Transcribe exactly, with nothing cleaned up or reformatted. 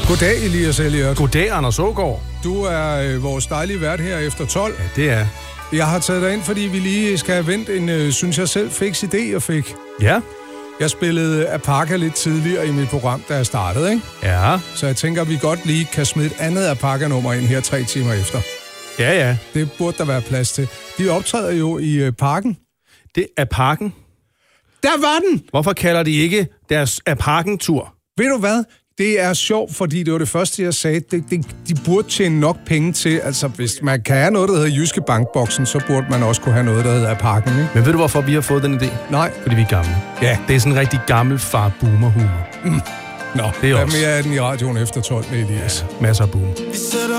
Goddag, Elias Elliot. Goddag, Anders Aagaard. Du er øh, vores dejlige vært her efter tolv. Ja, det er. Jeg har taget dig ind, fordi vi lige skal have vendt en, øh, synes jeg selv, fiks idé, jeg fik. Ja. Jeg spillede Apaka lidt tidligere i mit program, da jeg startede, ikke? Ja. Så jeg tænker, at vi godt lige kan smide et andet Apaka-nummer ind her tre timer efter. Ja, ja. Det burde der være plads til. De optræder jo i øh, parken. Det er parken. Der var den! Hvorfor kalder de ikke deres Aparken-tur? Ved du hvad? Det er sjovt, fordi det var det første, jeg sagde. Det, det, de burde tjene nok penge til. Altså, hvis man kan have noget, der hedder Jyske Bankboksen, så burde man også kunne have noget, der hedder Parken, ikke? Men ved du, hvorfor vi har fået den idé? Nej. Fordi vi er gamle. Ja. Det er sådan en rigtig gammel far-boomer-humor. Mm. Nå, det er hvad også. mere er den i radioen efter tolv med Elias? Ja, masser af boom.